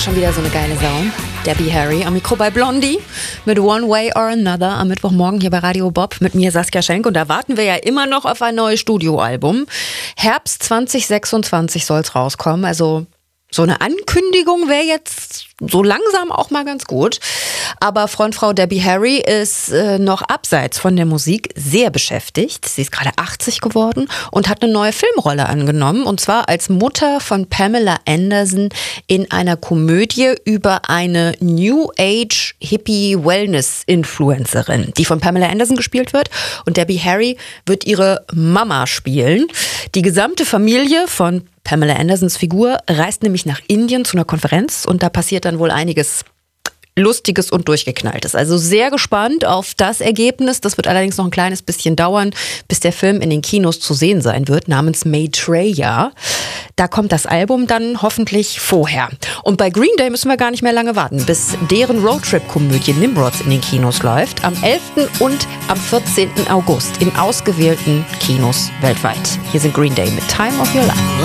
Schon wieder so eine geile Sau. Debbie Harry am Mikro bei Blondie mit One Way or Another am Mittwochmorgen hier bei Radio Bob mit mir Saskia Schenk. Und da warten wir ja immer noch auf ein neues Studioalbum. Herbst 2026 soll es rauskommen. Also so eine Ankündigung wäre jetzt so langsam auch mal ganz gut. Aber Frontfrau Debbie Harry ist noch abseits von der Musik sehr beschäftigt. Sie ist gerade 80 geworden und hat eine neue Filmrolle angenommen. Und zwar als Mutter von Pamela Anderson in einer Komödie über eine New Age Hippie Wellness Influencerin, die von Pamela Anderson gespielt wird. Und Debbie Harry wird ihre Mama spielen. Die gesamte Familie von Pamela Andersons Figur reist nämlich nach Indien zu einer Konferenz und da passiert dann wohl einiges Lustiges und Durchgeknalltes. Also sehr gespannt auf das Ergebnis. Das wird allerdings noch ein kleines bisschen dauern, bis der Film in den Kinos zu sehen sein wird, namens Maitreya. Da kommt das Album dann hoffentlich vorher. Und bei Green Day müssen wir gar nicht mehr lange warten, bis deren Roadtrip-Komödie Nimrods in den Kinos läuft. Am 11. und am 14. August in ausgewählten Kinos weltweit. Hier sind Green Day mit Time of Your Life.